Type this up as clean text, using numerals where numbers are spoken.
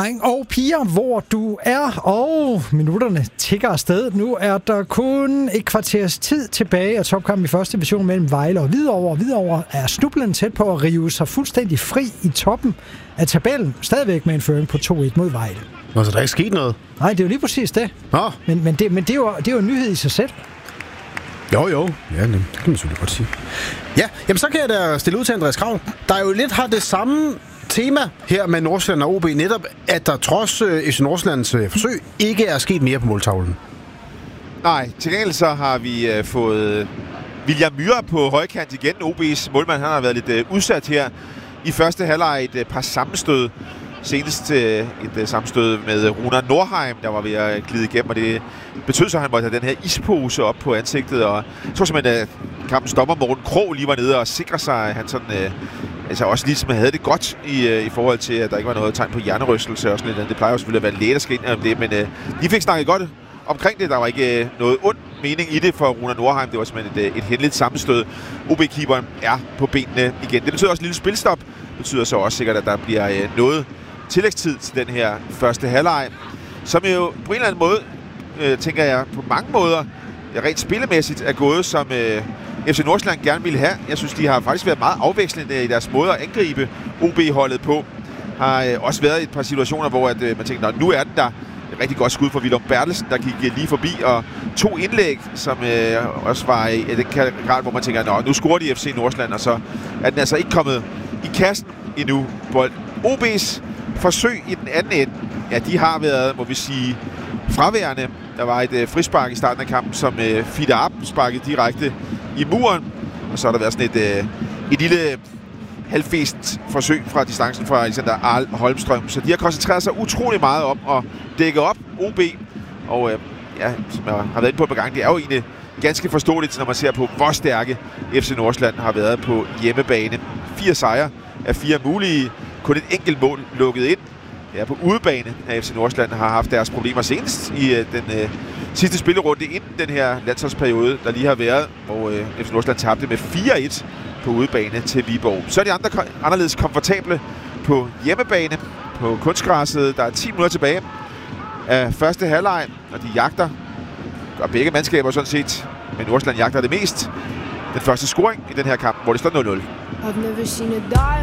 Og piger, hvor du er, og minutterne tikker afsted. Nu er der kun et kvarters tid tilbage af topkampen i første division mellem Vejle og Hvidovre. Hvidovre er snublende tæt på at rive sig fuldstændig fri i toppen af tabellen. Stadigvæk med en føring på 2-1 mod Vejle. Nå, så der er ikke sket noget? Nej, det er jo lige præcis det. Nå. Men det er jo en nyhed i sig selv. Jo. Ja, det kan man selvfølgelig godt sige. Ja, jamen så kan jeg da stille ud til Andreas Krav. Der er jo lidt har det samme tema her med Nordsjælland og OB, netop at der trods FC Nordsjællands forsøg ikke er sket mere på måltavlen. Nej, til gengæld så har vi fået William Myhre på højkant igen. OB's målmand, han har været lidt udsat her i første halvleg, et par sammenstød. Senest et sammenstød med Runar Nordheim, der var ved at glide igennem, og det betød så, at han måtte have den her ispose op på ansigtet, og jeg tror simpelthen, at kampens dommer Morten Krog lige var nede og sikre sig, at han sådan, altså også ligesom havde det godt i forhold til, at der ikke var noget tegn på hjernerystelse og sådan lidt. Det plejer jo selvfølgelig at være læge, der skal ind om det, men de fik snakket godt omkring det. Der var ikke noget ond mening i det for Runar Nordheim. Det var simpelthen et hændeligt sammenstød. OB-keeperen er på benene igen. Det betyder også en lille spilstop. Det betyder så også sikkert, at der bliver noget tillægstid til den her første halvleg, som jo på en eller anden måde, tænker jeg, på mange måder, rent spillemæssigt er gået, som FC Nordsjælland gerne ville have. Jeg synes, de har faktisk været meget afvekslende i deres måde at angribe OB-holdet på. Har også været et par situationer, hvor at, man tænker, nu er den der. Et rigtig godt skud fra Willum Bertelsen, der gik lige forbi, og 2 indlæg, som også var i den grad, hvor man tænker, nu scorer de FC Nordsjælland, og så er den altså ikke kommet i kassen endnu. Bold. OB's forsøg i den anden ende, ja, de har været, må vi sige, fraværende. Der var et frispark i starten af kampen, som Fida Ab sparkede direkte i muren, og så har der været sådan et lille halvfæsent forsøg fra distancen fra Alexander Arl Holmstrøm. Så de har koncentreret sig utrolig meget om at dække op OB, og som jeg har været inde på et par gange, det er jo egentlig ganske forståeligt, når man ser på, hvor stærke FC Nordsjælland har været på hjemmebane. 4 sejre af 4 mulige. Kun et enkelt mål lukket ind. Ja, på udebane af FC Nordsjælland har haft deres problemer senest i den sidste spillerunde inden den her landsholdsperiode, der lige har været, hvor FC Nordsjælland tabte med 4-1 på udebane til Viborg. Så er de andre anderledes komfortable på hjemmebane, på kunstgræsset. Der er 10 minutter tilbage af første halvleg, og de jagter, og begge mandskaber sådan set, men Nordsjælland jagter det mest. Den første scoring i den her kamp, hvor det står 0-0.